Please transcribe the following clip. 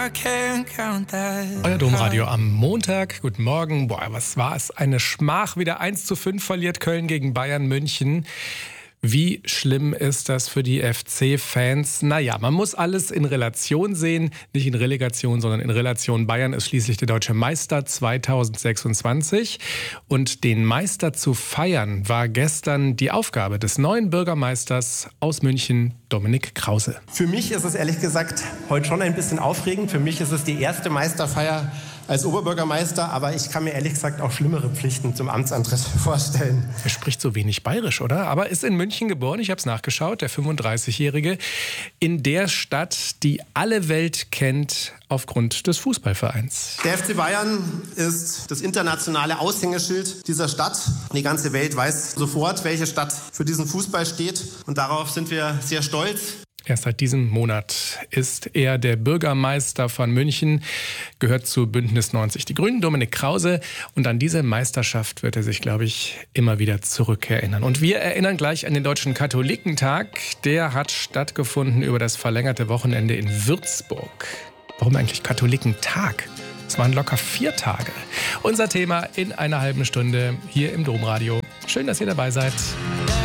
Euer Domradio am Montag. Guten Morgen. Was war es? Eine Schmach. Wieder 1:5 verliert Köln gegen Bayern München. Wie schlimm ist das für die FC-Fans? Naja, man muss alles in Relation sehen. Nicht in Relegation, sondern in Relation. Bayern ist schließlich der deutsche Meister 2026. Und den Meister zu feiern, war gestern die Aufgabe des neuen Bürgermeisters aus München, Dominik Krause. Für mich ist es ehrlich gesagt heute schon ein bisschen aufregend. Für mich ist es die erste Meisterfeier als Oberbürgermeister, aber ich kann mir ehrlich gesagt auch schlimmere Pflichten zum Amtsantritt vorstellen. Er spricht so wenig bayerisch, oder? Aber ist in München geboren, ich habe es nachgeschaut, der 35-Jährige, in der Stadt, die alle Welt kennt aufgrund des Fußballvereins. Der FC Bayern ist das internationale Aushängeschild dieser Stadt. Die ganze Welt weiß sofort, welche Stadt für diesen Fußball steht, und darauf sind wir sehr stolz. Erst seit diesem Monat ist er der Bürgermeister von München, gehört zu Bündnis 90 Die Grünen, Dominik Krause. Und an diese Meisterschaft wird er sich, glaube ich, immer wieder zurückerinnern. Und wir erinnern gleich an den Deutschen Katholikentag. Der hat stattgefunden über das verlängerte Wochenende in Würzburg. Warum eigentlich Katholikentag? Es waren locker 4 Tage. Unser Thema in einer halben Stunde hier im Domradio. Schön, dass ihr dabei seid.